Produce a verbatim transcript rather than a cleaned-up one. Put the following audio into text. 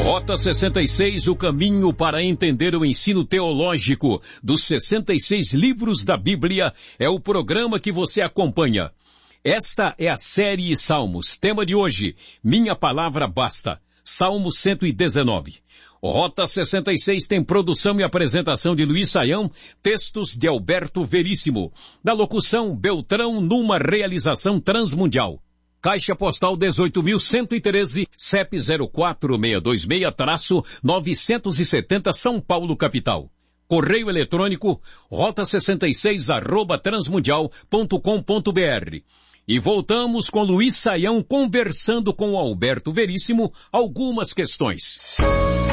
Rota sessenta e seis, o caminho para entender o ensino teológico dos sessenta e seis livros da Bíblia, é o programa que você acompanha. Esta é a série Salmos. Tema de hoje, Minha Palavra Basta. Salmo cento e dezenove. Rota sessenta e seis tem produção e apresentação de Luiz Saião, textos de Alberto Veríssimo. Da locução, Beltrão, numa realização transmundial. Caixa Postal dezoito mil cento e treze, C E P zero quatro seis dois seis, novecentos e setenta, São Paulo, capital. Correio eletrônico, rota sessenta e seis, arroba transmundial ponto com ponto br. E voltamos com Luiz Saião conversando com Alberto Veríssimo algumas questões.